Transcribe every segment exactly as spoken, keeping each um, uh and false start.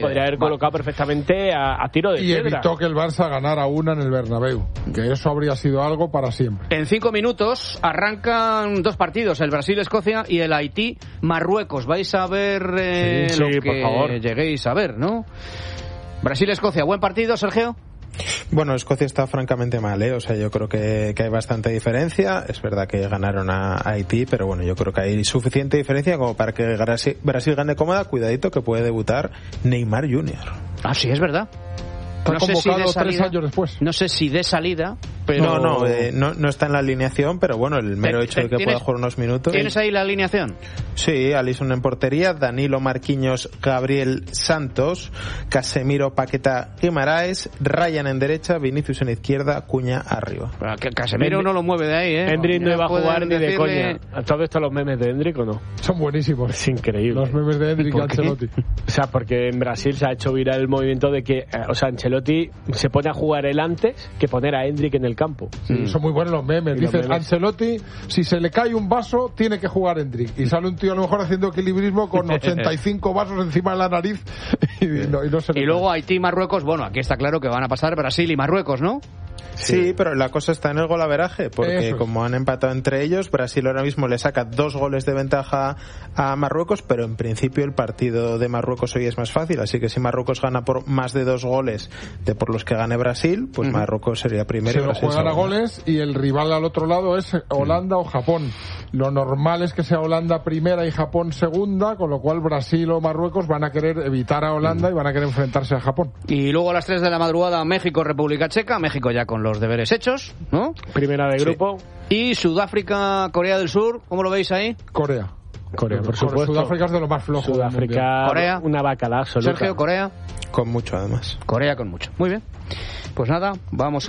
podría haber colocado perfectamente a, a tiro de y piedra. Y evitó que el Barça ganara una en el Bernabéu, que eso habría sido algo para siempre. En cinco minutos arrancan dos partidos, el Brasil-Escocia y el Haití-Marruecos. Vais a ver eh, sí, lo sí, que por favor. lleguéis a ver, ¿no? Brasil-Escocia, buen partido, Sergio. Bueno, Escocia está francamente mal, ¿eh? O sea, yo creo que, que hay bastante diferencia. Es verdad que ganaron a, a Haití, pero bueno, yo creo que hay suficiente diferencia como para que Brasil, Brasil gane cómoda. Cuidadito que puede debutar Neymar junior Ah, sí, es verdad. Está no sé si de salida, tres años después. No sé si de salida, pero... No, no, eh, no, no está en la alineación, pero bueno, el mero hecho de que pueda jugar unos minutos... ¿Tienes ahí la alineación? Sí, Alisson en portería, Danilo, Marquinhos, Gabriel, Santos, Casemiro, Paqueta, Guimaraes, Ryan en derecha, Vinicius en izquierda, Cuña arriba. Pero que Casemiro no lo mueve de ahí, ¿eh? Endrick no iba a jugar ni de decirle... coña. ¿Has visto los memes de Endrick o no? Son buenísimos. Es increíble. Los memes de Endrick y Ancelotti. O sea, porque en Brasil se ha hecho viral el movimiento de que, eh, o sea, Ancelotti se pone a jugar él antes que poner a Endrick en el campo. Sí, mm. Son muy buenos los memes. Y Dices, los memes. Ancelotti, si se le cae un vaso, tiene que jugar Endrick. Y sale un tío a lo mejor haciendo equilibrismo con ochenta y cinco vasos encima de la nariz y, no, y, no se le y luego Haití y Marruecos, bueno, aquí está claro que van a pasar Brasil y Marruecos, ¿no? Sí, sí, pero la cosa está en el golaveraje, porque como han empatado entre ellos, Brasil ahora mismo le saca dos goles de ventaja a Marruecos, pero en principio el partido de Marruecos hoy es más fácil, así que si Marruecos gana por más de dos goles de por los que gane Brasil, pues uh-huh. Marruecos sería primero. Se y lo Brasil juegan a segundo. goles y el rival al otro lado es Holanda uh-huh. o Japón. Lo normal es que sea Holanda primera y Japón segunda, con lo cual Brasil o Marruecos van a querer evitar a Holanda uh-huh. y van a querer enfrentarse a Japón. Y luego a las tres de la madrugada México, República Checa, México ya con los deberes hechos, ¿no? Primera de grupo. Sí. Y Sudáfrica, Corea del Sur, ¿cómo lo veis ahí? Corea. Corea, por supuesto. Sudáfrica es de lo más flojo. Sudáfrica, Corea, una bacala absoluta. Sergio, Corea. Con mucho, además. Corea con mucho. Muy bien. Pues nada, vamos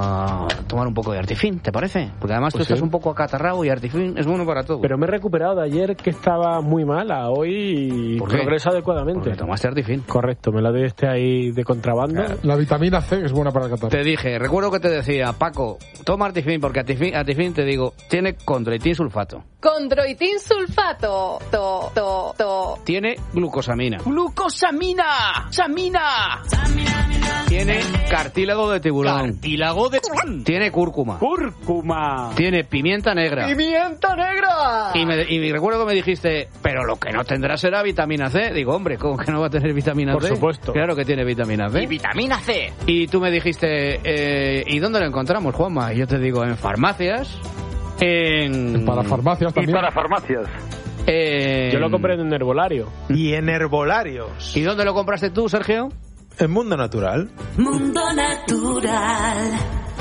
a tomar un poco de Artifin, ¿te parece? Porque además pues tú sí. estás un poco acatarrado y Artifin es bueno para todo. Pero me he recuperado de ayer que estaba muy mala. Hoy progreso adecuadamente. Porque tomaste Artifin. Correcto, me la doy este ahí de contrabando. Claro. La vitamina C es buena para el catarro. Te dije, recuerdo que te decía, Paco, toma Artifin, porque Artifin, Artifin te digo, tiene condroitin sulfato. Condroitin sulfato. To, to, to. Tiene glucosamina. ¡Glucosamina! ¡Samina! Tiene cartílago de tiburón. Cartílago de tiburón. Tiene cúrcuma. Cúrcuma. Tiene pimienta negra. ¡Pimienta negra! Y, me, y recuerdo que me dijiste, pero lo que no tendrá será vitamina C. Digo, hombre, ¿cómo que no va a tener vitamina Por C? Por supuesto. Claro que tiene vitamina C. Y vitamina C. Y tú me dijiste, eh, ¿y dónde lo encontramos, Juanma? Y yo te digo, en farmacias, en... en parafarmacias también. Y parafarmacias. Eh, Yo lo compré en un herbolario. Y en herbolarios. ¿Y dónde lo compraste tú, Sergio? En Mundo Natural. Mundo Natural.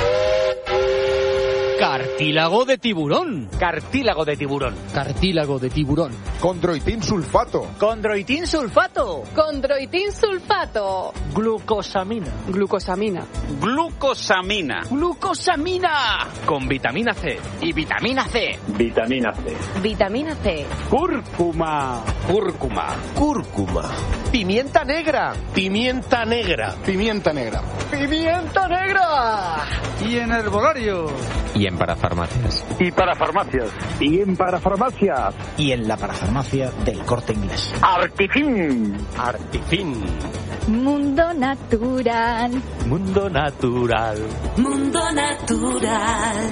Cartílago de tiburón. Cartílago de tiburón. Cartílago de tiburón. Condroitin sulfato. Condroitin sulfato. Condroitin sulfato. Glucosamina. Glucosamina. Glucosamina. Glucosamina. Con vitamina C. Y vitamina C. Vitamina C. Vitamina C. Cúrcuma. Cúrcuma. Cúrcuma. Pimienta negra. Pimienta negra. Pimienta negra. Pimienta negra. Y en herbolario. Y en parafarmacias. Y parafarmacias. Y en parafarmacias. Y en la parafarmacia del Corte Inglés. Artifin. Artifin. Mundo Natural. Mundo Natural. Mundo Natural.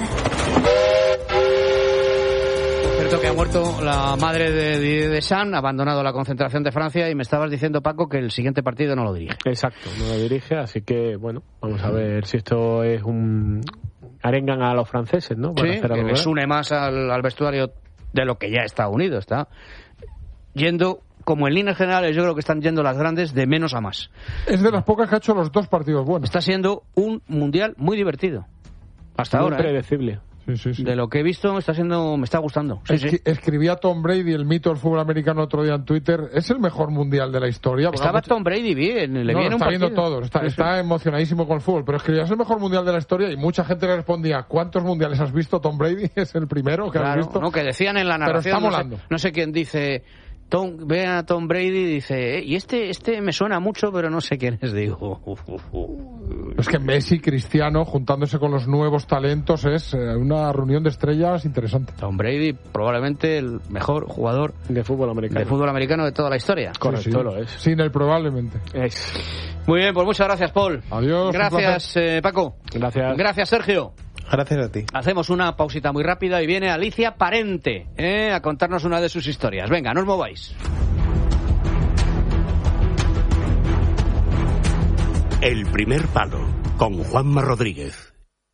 Cierto que ha muerto la madre de Didier Deschamps, ha abandonado la concentración de Francia y me estabas diciendo, Paco, que el siguiente partido no lo dirige. Exacto, no lo dirige, así que, bueno, vamos a ver si esto es un... arengan a los franceses, ¿no? Para sí, que les une más al, al vestuario de lo que ya está unido, está yendo... Como en líneas generales yo creo que están yendo las grandes de menos a más. Es de las pocas que ha hecho los dos partidos buenos. Está siendo un mundial muy divertido. Hasta muy ahora. Impredecible. ¿eh? Sí, sí, sí. De lo que he visto me está siendo, me está gustando. Sí, Esqui- sí. Escribía Tom Brady, el mito del fútbol americano, otro día en Twitter. Es el mejor mundial de la historia. Estaba Tom Brady bien, le no, viene lo está un viendo partido. todo, está, Sí, sí. está emocionadísimo con el fútbol, pero escribía, es el mejor mundial de la historia y mucha gente le respondía, ¿cuántos mundiales has visto, Tom Brady? Es el primero que Claro, has visto. no, que decían en la Pero narración, está no sé, molando. no sé quién dice... Tom, ve a Tom Brady y dice, eh, y este este me suena mucho, pero no sé quién es. Digo, uf, uf, uf. Es que Messi, Cristiano, juntándose con los nuevos talentos, es eh, una reunión de estrellas interesante. Tom Brady, probablemente el mejor jugador de fútbol americano de fútbol americano de toda la historia. Correcto, sí, sí. lo es. Sin él, probablemente. Es. Muy bien, pues muchas gracias, Paul. Adiós. Gracias, eh, Paco. Gracias. Gracias, Sergio. Gracias a ti. Hacemos una pausita muy rápida y viene Alicia Parente eh, a contarnos una de sus historias. Venga, no os mováis. El primer palo, con Juanma Rodríguez.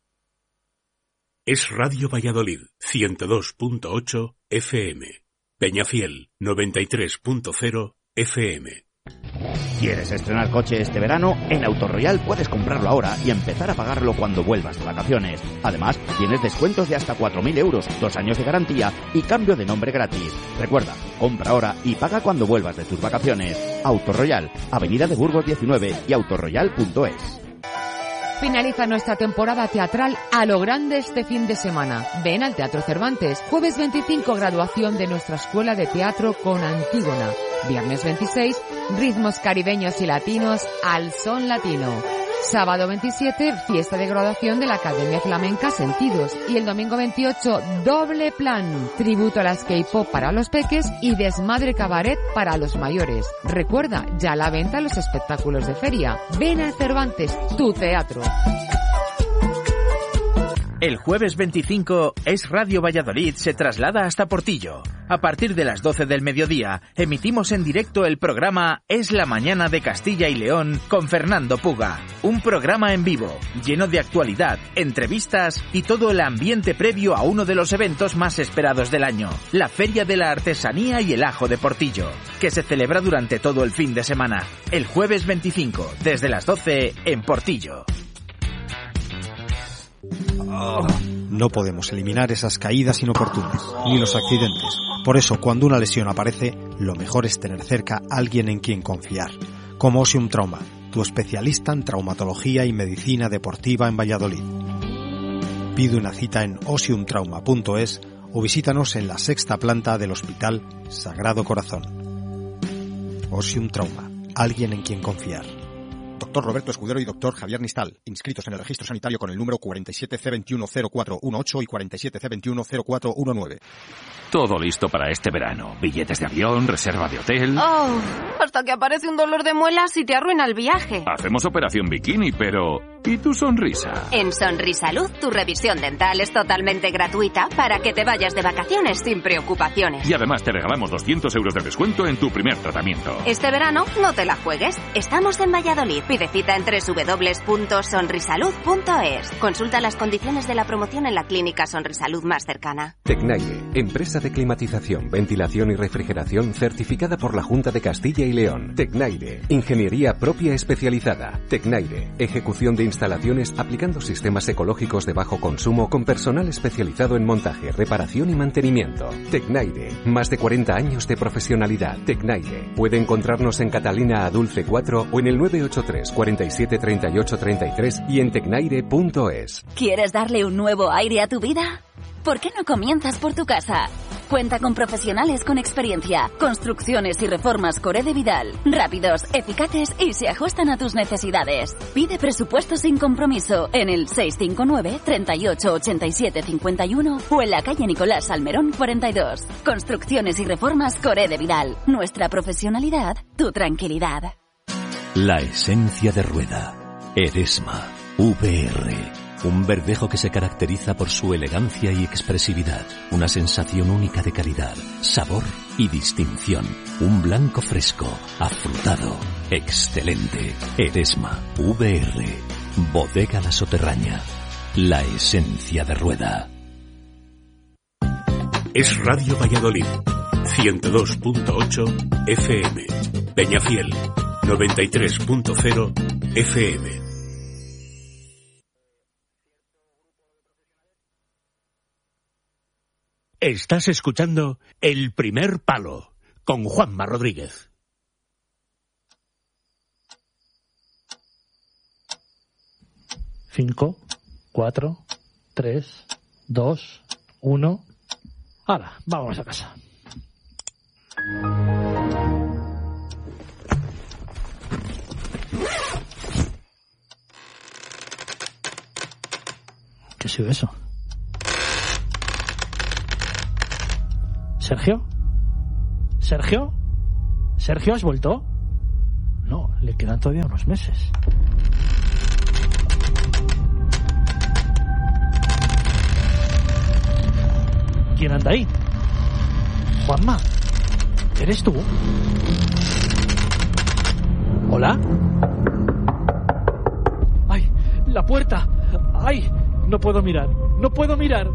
Es Radio Valladolid, ciento dos punto ocho F M. Peñafiel, noventa y tres punto cero F M. ¿Quieres estrenar coche este verano? En Autoroyal puedes comprarlo ahora y empezar a pagarlo cuando vuelvas de vacaciones. Además, tienes descuentos de hasta cuatro mil euros, dos años de garantía y cambio de nombre gratis. Recuerda, compra ahora y paga cuando vuelvas de tus vacaciones. Autoroyal, Avenida de Burgos diecinueve y autoroyal punto es. Finaliza nuestra temporada teatral a lo grande este fin de semana. Ven al Teatro Cervantes. Jueves veinticinco, graduación de nuestra escuela de teatro con Antígona. Viernes veintiséis, ritmos caribeños y latinos al son latino. Sábado veintisiete, fiesta de graduación de la Academia Flamenca Sentidos. Y el domingo veintiocho, doble plan. Tributo a las K-pop para los peques y desmadre cabaret para los mayores. Recuerda, ya a la venta los espectáculos de feria. Ven al Cervantes, tu teatro. El jueves veinticinco, Es Radio Valladolid se traslada hasta Portillo. A partir de las doce del mediodía, emitimos en directo el programa Es la Mañana de Castilla y León con Fernando Puga. Un programa en vivo, lleno de actualidad, entrevistas y todo el ambiente previo a uno de los eventos más esperados del año, la Feria de la Artesanía y el Ajo de Portillo, que se celebra durante todo el fin de semana. El jueves veinticinco, desde las doce, en Portillo. No podemos eliminar esas caídas inoportunas, ni los accidentes. Por eso, cuando una lesión aparece, lo mejor es tener cerca a alguien en quien confiar. Como Osium Trauma, tu especialista en traumatología y medicina deportiva en Valladolid. Pide una cita en osium trauma punto es o visítanos en la sexta planta del Hospital Sagrado Corazón. Osium Trauma, alguien en quien confiar. Doctor Roberto Escudero y doctor Javier Nistal, inscritos en el registro sanitario con el número cuarenta y siete C veintiuno cero cuatro dieciocho y cuarenta y siete C veintiuno cero cuatro diecinueve. Todo listo para este verano. Billetes de avión, reserva de hotel... Oh, hasta que aparece un dolor de muelas y te arruina el viaje. Hacemos operación bikini, pero... ¿y tu sonrisa? En Sonrisalud, tu revisión dental es totalmente gratuita para que te vayas de vacaciones sin preocupaciones. Y además te regalamos doscientos euros de descuento en tu primer tratamiento. Este verano, no te la juegues. Estamos en Valladolid. Pide cita en doble u doble u doble u punto sonrisalud punto es. Consulta las condiciones de la promoción en la clínica Sonrisalud más cercana. Tecnaire, empresa de climatización, ventilación y refrigeración certificada por la Junta de Castilla y León. Tecnaire, ingeniería propia especializada. Tecnaire, ejecución de instalaciones aplicando sistemas ecológicos de bajo consumo con personal especializado en montaje, reparación y mantenimiento. Tecnaire, más de cuarenta años de profesionalidad. Tecnaire, puede encontrarnos en Catalina Adulce cuatro o en el nueve ocho tres, cuarenta y siete, treinta y ocho, treinta y tres y en tecnaire punto es. ¿Quieres darle un nuevo aire a tu vida? ¿Por qué no comienzas por tu casa? Cuenta con profesionales con experiencia. Construcciones y reformas Coré de Vidal. Rápidos, eficaces y se ajustan a tus necesidades. Pide presupuesto sin compromiso en el seis cinco nueve, treinta y ocho, ochenta y siete, cincuenta y uno o en la calle Nicolás Salmerón cuarenta y dos. Construcciones y reformas Coré de Vidal. Nuestra profesionalidad, tu tranquilidad. La esencia de rueda. Eresma. V R. Un verdejo que se caracteriza por su elegancia y expresividad. Una sensación única de calidad, sabor y distinción. Un blanco fresco, afrutado, excelente. Eresma. V R. Bodega La Soterraña. La esencia de rueda. Es Radio Valladolid, ciento dos punto ocho F M. Peñafiel, noventa y tres punto cero F M. Estás escuchando El Primer Palo con Juanma Rodríguez. Cinco, cuatro, tres, dos, uno. Ahora, vamos a casa. ¿Qué ha sido eso? ¿Sergio? ¿Sergio? ¿Sergio, has vuelto? No, le quedan todavía unos meses. ¿Quién anda ahí? Juanma, ¿eres tú? ¿Hola? ¡Ay! ¡La puerta! ¡Ay! No puedo mirar, no puedo mirar.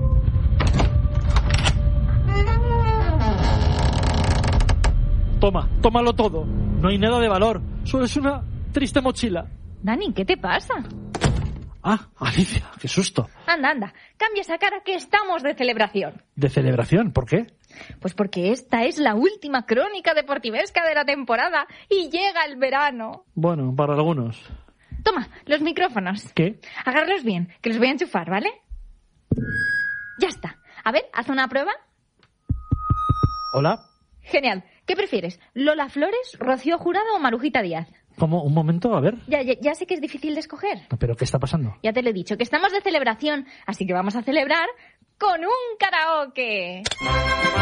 Toma, tómalo todo. No hay nada de valor, solo es una triste mochila. Dani, ¿qué te pasa? Ah, Alicia, qué susto. Anda, anda, cambia esa cara que estamos de celebración. ¿De celebración? ¿Por qué? Pues porque esta es la última crónica deportivesca de la temporada y llega el verano. Bueno, para algunos. Toma, los micrófonos. ¿Qué? Agárralos bien, que los voy a enchufar, ¿vale? Ya está. A ver, haz una prueba. Hola. Genial. ¿Qué prefieres? ¿Lola Flores, Rocío Jurado o Marujita Díaz? ¿Cómo? Un momento, a ver. Ya, ya, ya sé que es difícil de escoger. ¿Pero qué está pasando? Ya te lo he dicho, que estamos de celebración, así que vamos a celebrar con un karaoke.